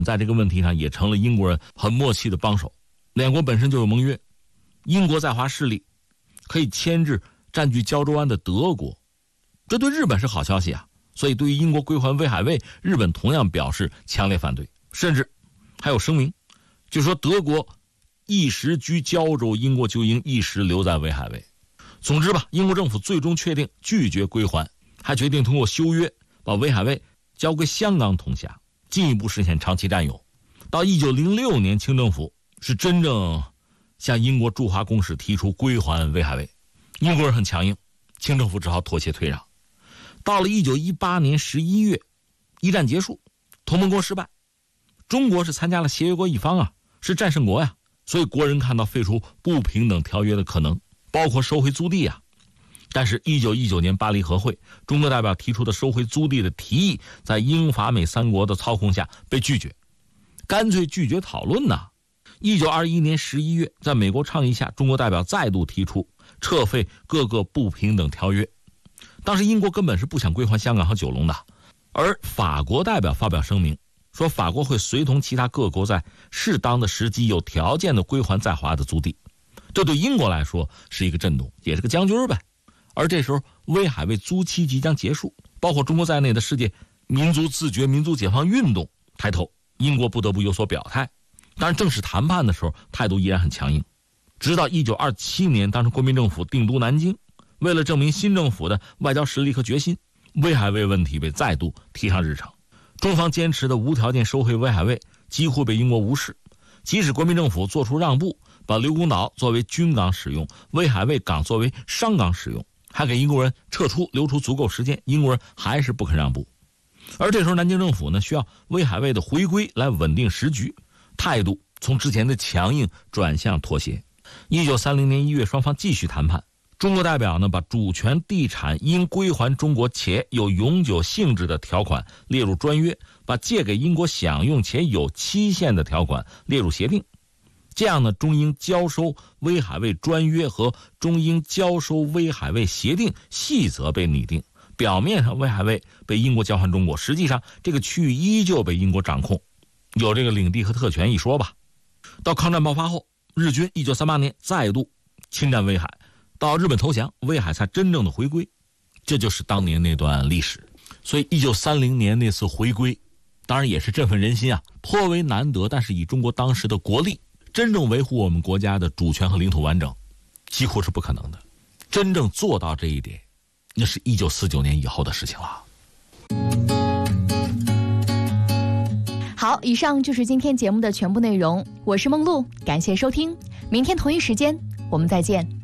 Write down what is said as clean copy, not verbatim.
在这个问题上也成了英国人很默契的帮手。两国本身就有盟约，英国在华势力可以牵制占据胶州湾的德国，这对日本是好消息啊。所以对于英国归还威海卫，日本同样表示强烈反对，甚至还有声明，就说德国一时居胶州，英国就应一时留在威海卫。总之吧，英国政府最终确定拒绝归还，还决定通过修约把威海卫交归香港统辖，进一步实现长期占有。到1906年，清政府是真正向英国驻华公使提出归还威海卫，英国人很强硬，清政府只好妥协退让。到了1918年11月，一战结束，同盟国失败，中国是参加了协约国一方啊，是战胜国呀，所以国人看到废除不平等条约的可能，包括收回租地啊。但是1919年巴黎和会，中国代表提出的收回租地的提议，在英法美三国的操控下被拒绝，干脆拒绝讨论呐。1921年11月，在美国倡议下，中国代表再度提出撤废各个不平等条约。当时英国根本是不想归还香港和九龙的，而法国代表发表声明说，法国会随同其他各国在适当的时机有条件的归还在华的租地。这对英国来说是一个震动，也是个将军呗。而这时候威海卫租期即将结束，包括中国在内的世界民族自觉民族解放运动抬头，英国不得不有所表态。当然正式谈判的时候态度依然很强硬，直到1927年，当时国民政府定都南京，为了证明新政府的外交实力和决心，威海卫问题被再度提上日程。中方坚持的无条件收回威海卫几乎被英国无视，即使国民政府做出让步，把刘公岛作为军港使用，威海卫港作为商港使用，还给英国人撤出留出足够时间，英国人还是不肯让步。而这时候南京政府呢，需要威海卫的回归来稳定时局，态度从之前的强硬转向妥协。1930年1月，双方继续谈判，中国代表呢，把主权地产应归还中国且有永久性质的条款列入专约，把借给英国享用且有期限的条款列入协定。这样呢，中英交收威海卫专约和中英交收威海卫协定细则被拟定。表面上威海卫被英国交还中国，实际上这个区域依旧被英国掌控，有这个领地和特权一说吧。到抗战爆发后，日军1938年再度侵占威海，到日本投降，威海才真正的回归，这就是当年那段历史。所以1930年那次回归，当然也是振奋人心啊，颇为难得。但是以中国当时的国力，真正维护我们国家的主权和领土完整，几乎是不可能的。真正做到这一点，那是1949年以后的事情了。 好，以上就是今天节目的全部内容，我是梦露，感谢收听，明天同一时间我们再见。